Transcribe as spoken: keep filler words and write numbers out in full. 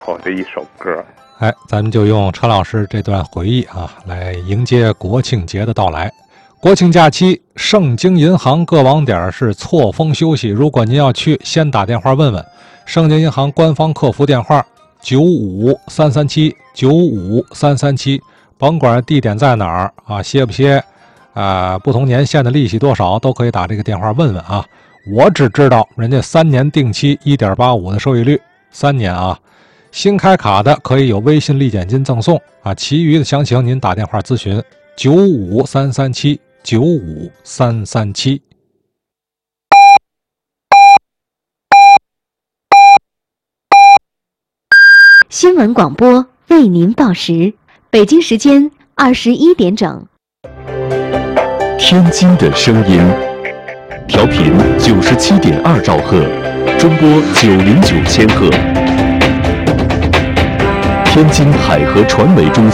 好的一首歌。 哎，咱们就用车老师这段回忆啊，来迎接国庆节的到来。国庆假期，盛京银行各网点是错峰休息。如果您要去，先打电话问问盛京银行官方客服电话九五三三七九五三三七，甭管地点在哪儿啊，歇不歇啊、呃，不同年限的利息多少，都可以打这个电话问问啊。我只知道人家三年定期 一点八五 的收益率，三年啊。新开卡的可以有微信立减金赠送啊，其余的详情您打电话咨询九五三三七九五三三七。 新闻广播为您报时，北京时间二十一点整。 天津的声音，调频九十七点二兆赫，中波九零九千赫。天津海河传媒中心。